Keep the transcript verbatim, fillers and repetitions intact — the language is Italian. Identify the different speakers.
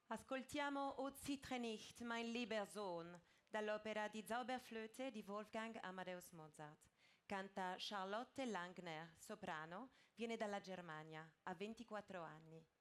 Speaker 1: Ascoltiamo O zittre nicht, mein lieber Sohn, dall'opera di Zauberflöte di Wolfgang Amadeus Mozart. Canta Charlotte Langner, soprano, viene dalla Germania, ha ventiquattro anni.